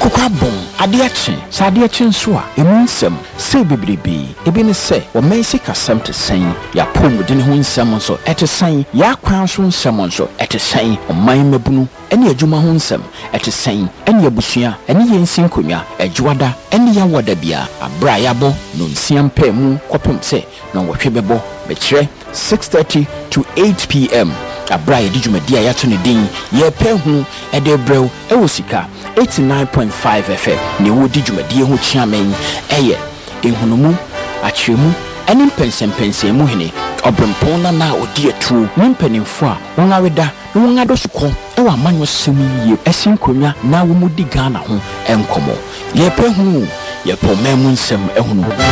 kokwa bom ade ache sade ache nso a emu nsem se bebrebe ebi ne se o mensi kasem te sen ya pomode ne ho nsem nso ete sen ya kwan so nsem nso ete sen o man mabunu ene adwuma ho nsem ete sen ene abusua ene yensin konwa adwada ene ya woda bia abra yabo no nsiam pa mu kopem se no wohwe bebo be kire 6:30 to 8 p.m. abra ye dijumadi a yato ne din ye pe hu ede brew e wo sika 89.5 FM ne wo dijumadi ho chiamen eye ehunumu akyeremu ene mpensempense mu hene obrempon na odi atu nimpanimfo a won aweda na won adosukọ e wa amanyo semi ye esin konwa na wo mudi Ghana ho enkomo ye pe hu ye po memu nsem ehunu